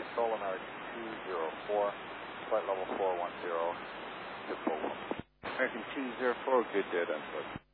Control American 204, flight level 410, American 204, good dead input.